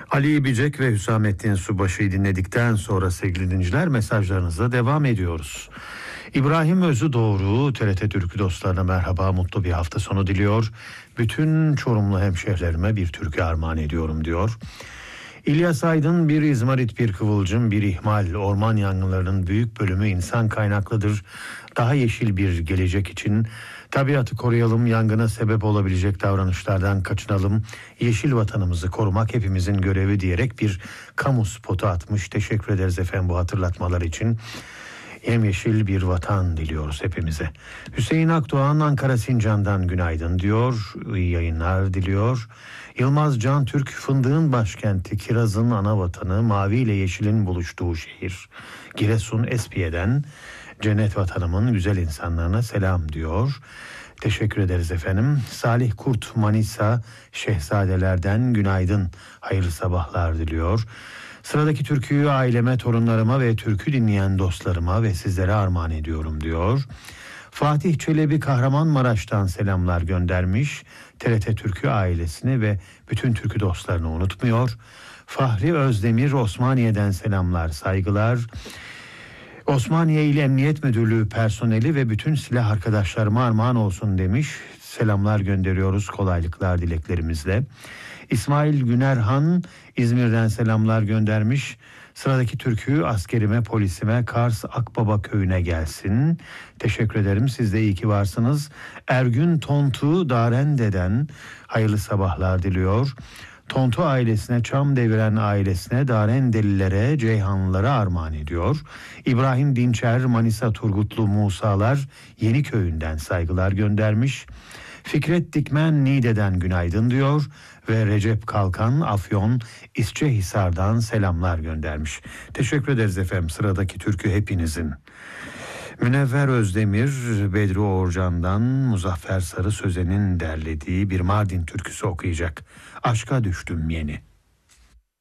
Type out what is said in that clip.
Ali Bicek ve Hüsamettin Subaşı'yı dinledikten sonra sevgili dinleyiciler mesajlarınızla devam ediyoruz. İbrahim Özü Doğru TRT Türkü dostlarına merhaba, mutlu bir hafta sonu diliyor. Bütün Çorumlu hemşehrilerime bir türkü armağan ediyorum diyor. İlyas Aydın, bir izmarit, bir kıvılcım, bir ihmal. Orman yangınlarının büyük bölümü insan kaynaklıdır. Daha yeşil bir gelecek için tabiatı koruyalım, yangına sebep olabilecek davranışlardan kaçınalım. Yeşil vatanımızı korumak hepimizin görevi diyerek bir kamu spotu atmış. Teşekkür ederiz efendim bu hatırlatmalar için. Yemyeşil bir vatan diliyoruz hepimize. Hüseyin Akdoğan Ankara Sincan'dan günaydın diyor. İyi yayınlar diliyor. Yılmaz Can Türk, fındığın başkenti, kirazın ana vatanı, mavi ile yeşilin buluştuğu şehir. Giresun Espiye'den cennet vatanımın güzel insanlarına selam diyor. Teşekkür ederiz efendim. Salih Kurt Manisa Şehzadelerden günaydın. Hayırlı sabahlar diliyor. Sıradaki türküyü aileme, torunlarıma ve türkü dinleyen dostlarıma ve sizlere armağan ediyorum diyor. Fatih Çelebi Kahramanmaraş'tan selamlar göndermiş. TRT Türkü ailesini ve bütün türkü dostlarını unutmuyor. Fahri Özdemir Osmaniye'den selamlar, saygılar. Osmaniye İl Emniyet Müdürlüğü personeli ve bütün silah arkadaşlarıma armağan olsun demiş. Selamlar gönderiyoruz, kolaylıklar dileklerimizle. İsmail Günerhan İzmir'den selamlar göndermiş. Sıradaki türkü askerime, polisime, Kars Akbaba köyüne gelsin. Teşekkür ederim, siz de iyi ki varsınız. Ergün Tontu Darende'den hayırlı sabahlar diliyor. Tontu ailesine, Çam Deviren ailesine, Darendelilere, Ceyhanlılara armağan ediyor. İbrahim Dinçer Manisa Turgutlu Musalar Yeniköy'ünden saygılar göndermiş. Fikret Dikmen Niğde'den günaydın diyor ve Recep Kalkan Afyon İsçehisar'dan selamlar göndermiş. Teşekkür ederiz efendim. Sıradaki türkü hepinizin. Münevver Özdemir Bedri Oğurcan'dan Muzaffer Sarı Sözen'in derlediği bir Mardin türküsü okuyacak. Aşka düştüm yeni.